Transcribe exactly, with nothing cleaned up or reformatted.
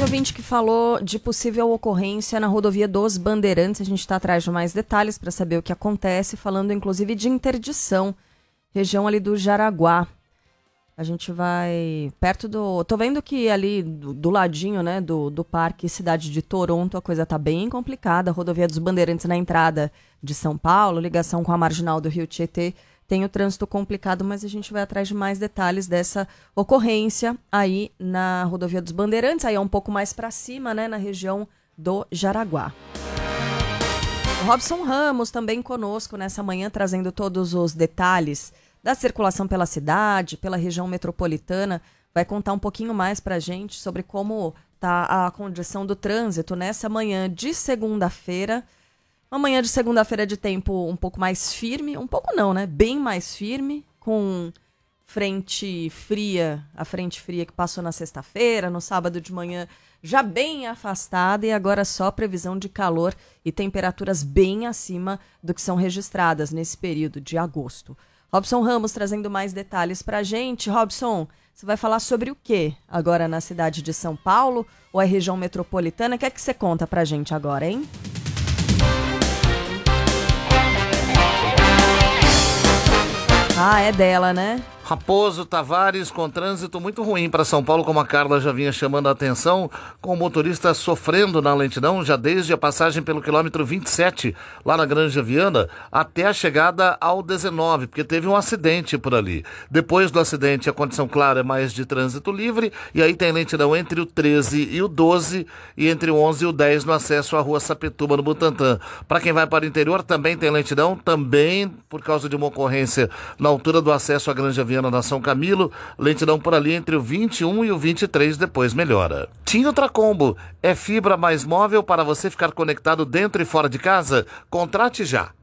ouvinte que falou de possível ocorrência na rodovia dos Bandeirantes. A gente está atrás de mais detalhes para saber o que acontece, falando inclusive de interdição, região ali do Jaraguá. A gente vai perto do... Tô vendo que ali do, do ladinho, né, do, do Parque Cidade de Toronto, a coisa tá bem complicada. A rodovia dos Bandeirantes na entrada de São Paulo, ligação com a marginal do Rio Tietê, tem o trânsito complicado, mas a gente vai atrás de mais detalhes dessa ocorrência aí na rodovia dos Bandeirantes, aí é um pouco mais para cima, né, na região do Jaraguá. O Robson Ramos também conosco nessa manhã, trazendo todos os detalhes da circulação pela cidade, pela região metropolitana, vai contar um pouquinho mais para a gente sobre como está a condição do trânsito nessa manhã de segunda-feira. Uma manhã de segunda-feira de tempo um pouco mais firme, um pouco não, né? Bem mais firme, com frente fria, a frente fria que passou na sexta-feira, no sábado de manhã já bem afastada e agora só previsão de calor e temperaturas bem acima do que são registradas nesse período de agosto. Robson Ramos trazendo mais detalhes pra gente. Robson, você vai falar sobre o quê agora na cidade de São Paulo ou é região metropolitana? O que é que você conta pra gente agora, hein? Ah, é dela, né? Raposo Tavares, com trânsito muito ruim para São Paulo, como a Carla já vinha chamando a atenção, com o motorista sofrendo na lentidão já desde a passagem pelo quilômetro vinte e sete, lá na Granja Viana, até a chegada ao dezenove, porque teve um acidente por ali. Depois do acidente, a condição clara é mais de trânsito livre, e aí tem lentidão entre o treze e o doze, e entre o onze e o dez no acesso à rua Sapituba, no Butantã. Para quem vai para o interior, também tem lentidão, também por causa de uma ocorrência na altura do acesso à Granja Viana, na São Camilo, lentidão por ali entre o vinte e um e o vinte e três, depois melhora. TIM Ultracombo é fibra mais móvel para você ficar conectado dentro e fora de casa? Contrate já.